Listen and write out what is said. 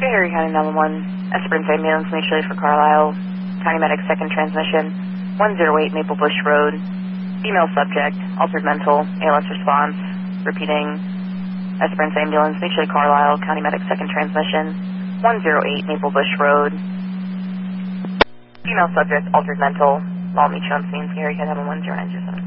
Erie County 911, Esperance Ambulance, mutually for Carlisle, County Medic second transmission, 108 Maple Bush Road, female subject, altered mental, ALS response, repeating, Esperance Ambulance, mutually Carlisle, County Medic second transmission, 108 Maple Bush Road, female subject, altered mental, I'll meet you on scene, Erie County 911, 0927.